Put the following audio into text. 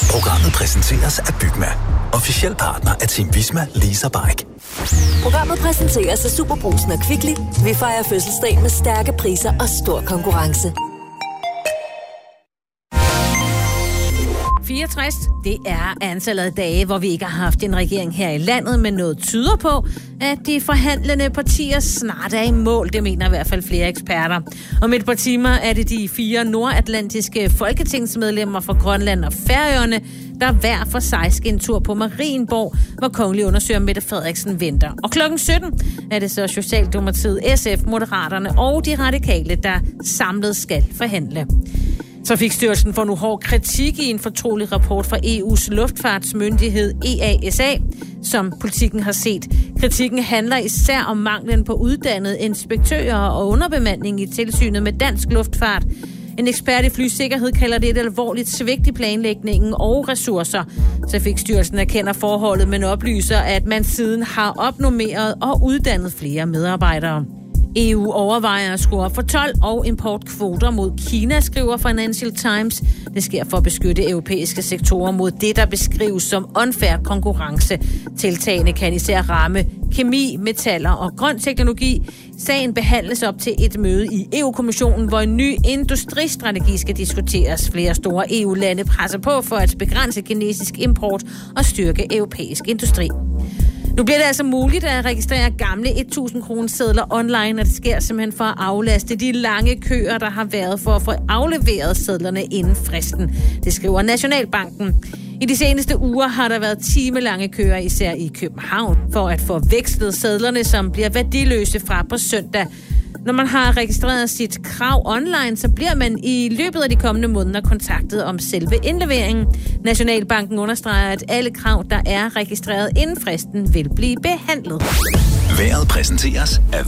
Programmet præsenteres af Bygma. Officiel partner af Team Visma Lease Bike. Programmet præsenteres af Superbrugsen og Kvickly. Vi fejrer fødselsdag med stærke priser og stor konkurrence. 64, det er antallet af dage, hvor vi ikke har haft en regering her i landet, men noget tyder på, at de forhandlende partier snart er i mål. Det mener i hvert fald flere eksperter. Om et par timer er det de 4 nordatlantiske folketingsmedlemmer fra Grønland og Færøerne, der hver for sig skal en tur på Marienborg, hvor kongelig undersøger Mette Frederiksen venter. Og klokken 17 er det så Socialdemokratiet, SF, Moderaterne og de radikale, der samlet skal forhandle. Trafikstyrelsen får nu hård kritik i en fortrolig rapport fra EU's luftfartsmyndighed EASA, som Politiken har set. Kritikken handler især om manglen på uddannede inspektører og underbemanding i tilsynet med dansk luftfart. En ekspert i flysikkerhed kalder det et alvorligt svigt i planlægningen og ressourcer. Trafikstyrelsen erkender forholdet, men oplyser, at man siden har opnormeret og uddannet flere medarbejdere. EU overvejer at skrue op for told og importkvoter mod Kina, skriver Financial Times. Det sker for at beskytte europæiske sektorer mod det, der beskrives som unfair konkurrence. Tiltagene kan især ramme kemi, metaller og grøn teknologi. Sagen behandles op til et møde i EU-kommissionen, hvor en ny industristrategi skal diskuteres. Flere store EU-lande presser på for at begrænse kinesisk import og styrke europæisk industri. Nu bliver det altså muligt at registrere gamle 1.000 kroner sedler online, og det sker simpelthen for at aflaste de lange køer, der har været for at få afleveret sedlerne inden fristen. Det skriver Nationalbanken. I de seneste uger har der været timelange køer, især i København, for at få vekslet sedlerne, som bliver værdiløse fra på søndag. Når man har registreret sit krav online, så bliver man i løbet af de kommende måneder kontaktet om selve indleveringen. Nationalbanken understreger, at alle krav, der er registreret inden fristen, vil blive behandlet. Vejret præsenteres af